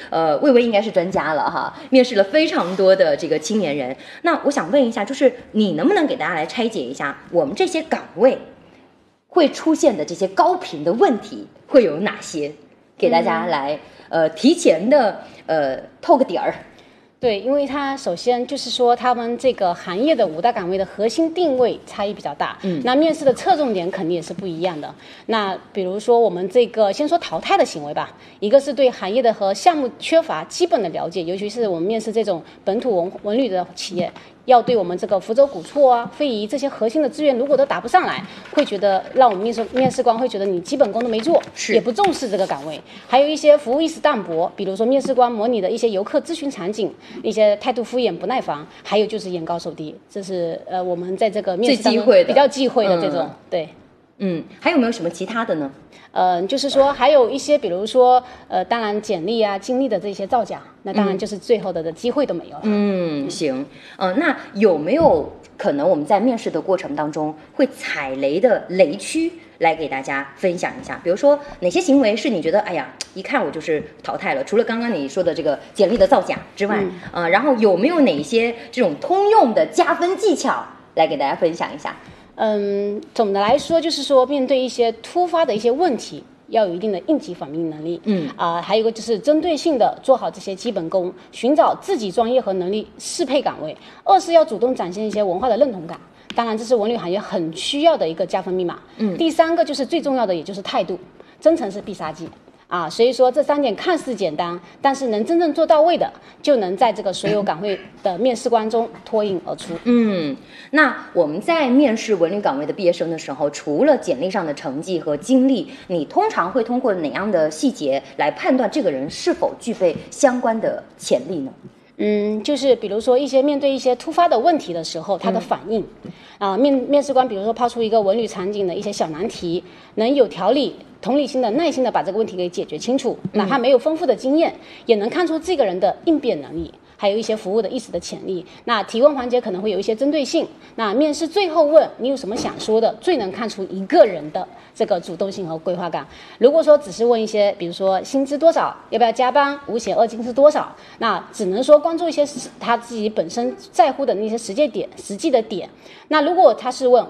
魏魏应该是专家了哈，面试了非常多的这个青年人。那我想问一下，就是你能不能给大家来拆解一下，我们这些岗位会出现的这些高频的问题会有哪些？给大家来提前的透个底儿。 对，因为它首先就是说，他们这个行业的5大岗位的核心定位差异比较大，那面试的侧重点肯定也是不一样的。那比如说我们这个先说淘汰的行为吧，一个是对行业的和项目缺乏基本的了解，尤其是我们面试这种本土文旅的企业，要对我们这个福州古厝啊、非遗这些核心的资源如果都答不上来，会觉得让我们面试官会觉得你基本功都没做，也不重视这个岗位。还有一些服务意识淡薄，比如说面试官模拟的一些游客咨询场景，一些态度敷衍不耐烦，还有就是眼高手低，这是我们在这个面试当中比较忌讳的这种。对。 还有没有什么其他的呢？ 就是说还有一些，比如说当然简历啊、经历的这些造假，那当然就是最后的机会都没有了。 行，那有没有可能我们在面试的过程当中会踩雷的雷区来给大家分享一下？比如说哪些行为是你觉得哎呀一看我就是淘汰了？除了刚刚你说的这个简历的造假之外，然后有没有哪些这种通用的加分技巧来给大家分享一下？ 总的来说就是说，面对一些突发的一些问题，要有一定的应急反应能力。还有一个就是针对性的做好这些基本功，寻找自己专业和能力适配岗位。二是要主动展现一些文化的认同感，当然这是文旅行业很需要的一个加分密码。第三个就是最重要的，也就是态度，真诚是必杀技。所以说这3点看似简单，但是能真正做到位的，就能在这个所有岗位的面试官中脱颖而出。 那我们在面试文旅岗位的毕业生的时候，除了简历上的成绩和经历，你通常会通过哪样的细节来判断这个人是否具备相关的潜力呢？ 就是比如说面对一些突发的问题的时候，他的反应面试官比如说抛出一个文旅场景的一些小难题，能有条理、同理心的、耐心的把这个问题给解决清楚，哪怕没有丰富的经验，也能看出这个人的应变能力，还有一些服务的意识的潜力。那提问环节可能会有一些针对性，那面试最后问你有什么想说的，最能看出一个人的这个主动性和规划感。如果说只是问一些比如说薪资多少，要不要加班，5险2金是多少，那只能说关注一些他自己本身在乎的那些实际的点。那如果他是问